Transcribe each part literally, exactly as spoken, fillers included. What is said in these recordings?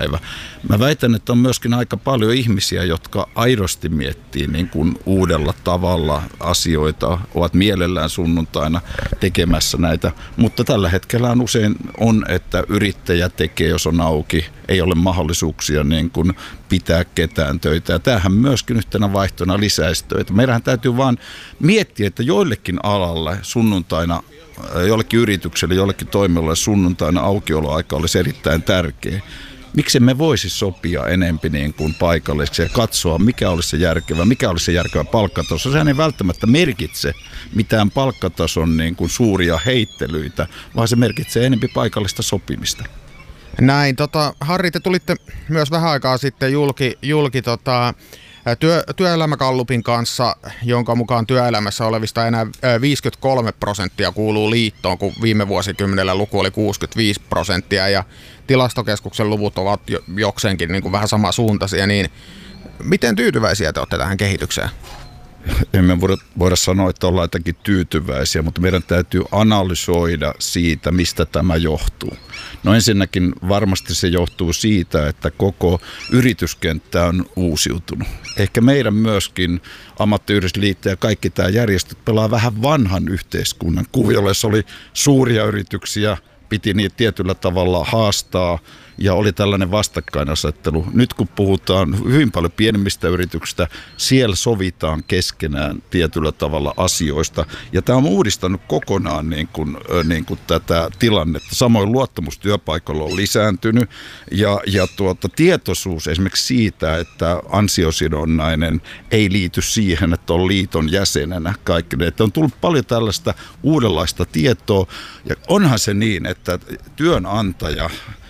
päivä. Mä väitän, että on myöskin aika paljon ihmisiä, jotka aidosti miettii niin kuin uudella tavalla asioita, ovat mielellään sunnuntaina tekemässä näitä, mutta tällä hetkellä on usein on, että yrittäjä tekee, jos on auki, ei ole mahdollisuuksia niin kuin pitää ketään töitä. Ja tämähän myöskin yhtenä vaihtona lisäisi töitä. Meidän täytyy vaan miettiä, että joillekin alalle sunnuntaina, jollekin yritykselle, jollekin toimialalle sunnuntaina aukioloaika olisi erittäin tärkeä. Miksi me voisi sopia enempi niin kuin paikalliseksi ja katsoa, mikä olisi se järkevä, mikä olisi se järkevä palkkataso. Sehän ei välttämättä merkitse mitään palkkatason niin kuin suuria heittelyitä, vaan se merkitsee enempi paikallista sopimista. Näin, tota, Harri, te tulitte myös vähän aikaa sitten julki, julki tota, työ, työelämäkallupin kanssa, jonka mukaan työelämässä olevista enää viisikymmentäkolme prosenttia kuuluu liittoon, kun viime vuosikymmenellä luku oli kuusikymmentäviisi prosenttia, ja Tilastokeskuksen luvut ovat jokseenkin niin kuin vähän samansuuntaisia, niin miten tyytyväisiä te olette tähän kehitykseen? Emme voida, voida sanoa, että ollaan jotenkin tyytyväisiä, mutta meidän täytyy analysoida siitä, mistä tämä johtuu. No ensinnäkin varmasti se johtuu siitä, että koko yrityskenttä on uusiutunut. Ehkä meidän myöskin ammattiyhdistysliitto ja kaikki tämä järjestöt pelaa vähän vanhan yhteiskunnan kuviolla, jossa oli suuria yrityksiä, piti niitä tietyllä tavalla haastaa ja oli tällainen vastakkainasettelu. Nyt kun puhutaan hyvin paljon pienemmistä yrityksistä, siellä sovitaan keskenään tietyllä tavalla asioista. Ja tämä on uudistanut kokonaan niin kuin, niin kuin tätä tilannetta. Samoin luottamus työpaikalla on lisääntynyt ja, ja tuota, tietoisuus esimerkiksi siitä, että ansiosidonnainen ei liity siihen, että on liiton jäsenenä kaikki. Että on tullut paljon tällaista uudenlaista tietoa ja onhan se niin, että työnantaja,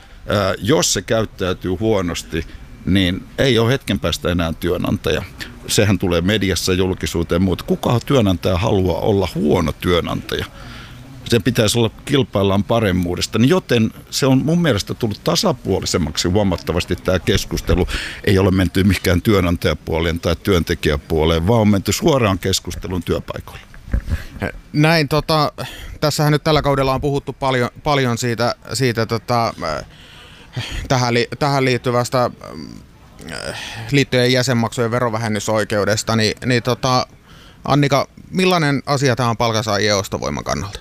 jos se käyttäytyy huonosti, niin ei ole hetken päästä enää työnantaja. Sehän tulee mediassa julkisuuteen, mutta kuka työnantaja haluaa olla huono työnantaja? Sen pitäisi olla kilpaillaan paremmuudesta, niin joten se on mun mielestä tullut tasapuolisemmaksi huomattavasti tämä keskustelu. Ei ole menty mikään työnantajapuoleen tai työntekijäpuoleen, vaan on menty suoraan keskustelun työpaikoille. Näin, tota, tässähän nyt tällä kaudella on puhuttu paljon, paljon siitä, siitä tota, tähän, li, tähän liittyvästä liittojen jäsenmaksujen verovähennysoikeudesta, niin, niin tota, Annika, millainen asia tämä on palkansaajien ostovoiman kannalta?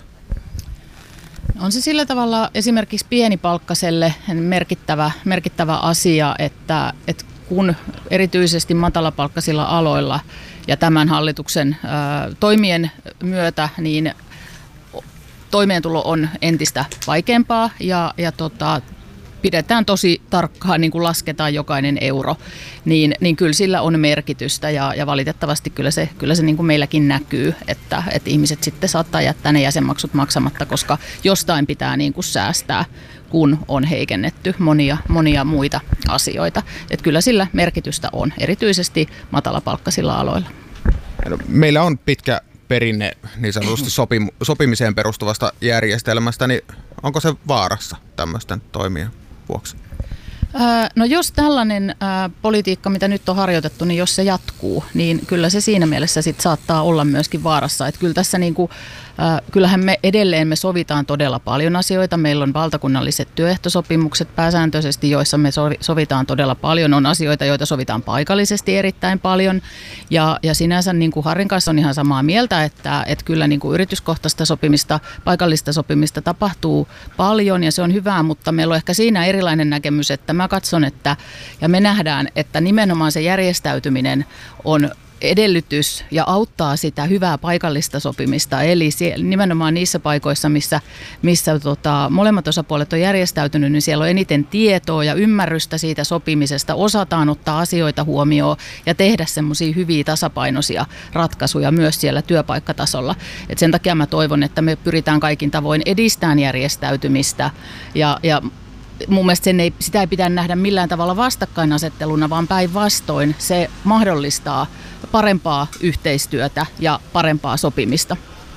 On se sillä tavalla esimerkiksi pienipalkkaselle merkittävä, merkittävä asia, että, että kun erityisesti matalapalkkaisilla aloilla ja tämän hallituksen ää, toimien myötä, niin toimeentulo on entistä vaikeampaa ja, ja tota, pidetään tosi tarkkaan, niin kuin lasketaan jokainen euro, niin, niin kyllä sillä on merkitystä ja, ja valitettavasti kyllä se, kyllä se niin kuin meilläkin näkyy, että, että ihmiset sitten saattaa jättää ne jäsenmaksut maksamatta, koska jostain pitää niin kuin säästää, kun on heikennetty monia, monia muita asioita. Että kyllä sillä merkitystä on, erityisesti matalapalkkaisilla aloilla. Meillä on pitkä perinne niin sanotusti sopim- sopimiseen perustuvasta järjestelmästä, niin onko se vaarassa tämmöisten toimien vuoksi? No jos tällainen äh, politiikka, mitä nyt on harjoitettu, niin jos se jatkuu, niin kyllä se siinä mielessä sit saattaa olla myöskin vaarassa. Että kyllä tässä niinku, äh, kyllähän me edelleen me sovitaan todella paljon asioita. Meillä on valtakunnalliset työehtosopimukset pääsääntöisesti, joissa me sovitaan todella paljon. On asioita, joita sovitaan paikallisesti erittäin paljon. Ja, ja sinänsä niin kuin Harrin kanssa on ihan samaa mieltä, että, että kyllä niin kuin yrityskohtaista sopimista, paikallista sopimista tapahtuu paljon ja se on hyvää, mutta meillä on ehkä siinä erilainen näkemys, että mä katson, että ja me nähdään, että nimenomaan se järjestäytyminen on edellytys ja auttaa sitä hyvää paikallista sopimista, eli siellä, nimenomaan niissä paikoissa, missä, missä tota, molemmat osapuolet on järjestäytynyt, niin siellä on eniten tietoa ja ymmärrystä siitä sopimisesta, osataan ottaa asioita huomioon ja tehdä semmoisia hyviä tasapainoisia ratkaisuja myös siellä työpaikkatasolla. Et sen takia mä toivon, että me pyritään kaikin tavoin edistämään järjestäytymistä ja, ja mun mielestä sen ei, sitä ei pidä nähdä millään tavalla vastakkainasetteluna, vaan päinvastoin se mahdollistaa parempaa yhteistyötä ja parempaa sopimista.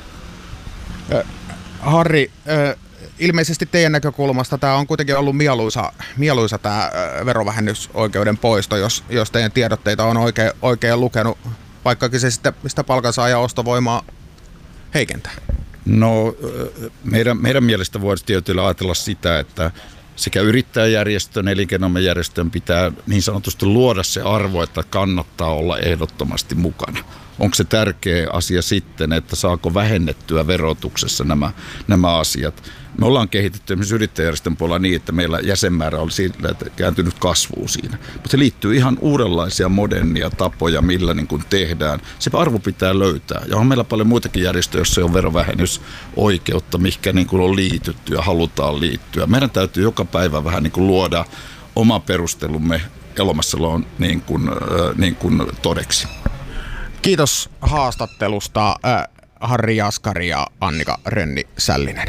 Harri, ilmeisesti teidän näkökulmasta tämä on kuitenkin ollut mieluisa, mieluisa tämä verovähennysoikeuden poisto, jos, jos teidän tiedotteita on oikein, oikein lukenut, vaikkakin se sitten sitä palkansaajan ostovoimaa heikentää. No meidän, meidän mielestä voisi tietysti ajatella sitä, että sekä yrittäjäjärjestön, elinkeinoelämäjärjestön pitää niin sanotusti luoda se arvo, että kannattaa olla ehdottomasti mukana. Onko se tärkeä asia sitten, että saako vähennettyä verotuksessa nämä, nämä asiat? Me ollaan kehitetty esimerkiksi yrittäjäjärjestön puolella niin, että meillä jäsenmäärä oli sillä, että kääntynyt kasvuun siinä. Mutta se liittyy ihan uudenlaisia modernia tapoja, millä niin kuin tehdään. Se arvo pitää löytää. Ja on meillä paljon muitakin järjestöjä, joissa on verovähennysoikeutta, mihinkä niin kuin on liitytty ja halutaan liittyä. Meidän täytyy joka päivä vähän niin kuin luoda oma perustelumme Elomassalon niin kuin, äh, niin kuin todeksi. Kiitos haastattelusta äh, Harri Jaskari ja Annika Rönni-Sällinen.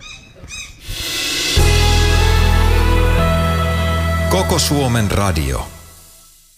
Koko Suomen radio.